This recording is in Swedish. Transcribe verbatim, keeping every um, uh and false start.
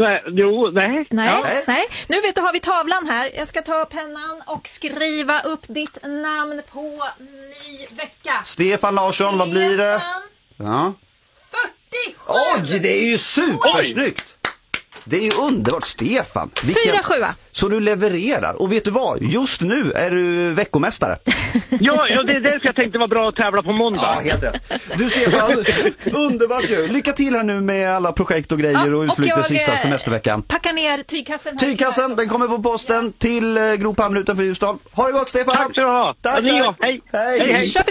Nej, jo, nej. Nej, Ja. nej. Nu vet du, har vi tavlan här. Jag ska ta pennan och skriva upp ditt namn på ny vecka. Stefan Larsson, vad blir det? Ja. fyrtiosju! Oj, det är ju supersnyggt! Det är ju underbart, Stefan. Vilken... Fyra sjua. Så du levererar. Och vet du vad? Just nu är du veckomästare. Ja, ja, det är det jag tänkte var bra att tävla på måndag. Ja, helt rätt. Du Stefan, underbart ju. Lycka till här nu med alla projekt och grejer Ja, och utflykter och jag, sista eh, semesterveckan. Packa ner tygkassen. här. Tygkassen, den kommer på posten till eh, Grophamn utanför Ljusdal. Ha det gott Stefan. Tack så du ha. Tack, Ja, ni tack. också. Hej. Hej. Hej, hej. Kör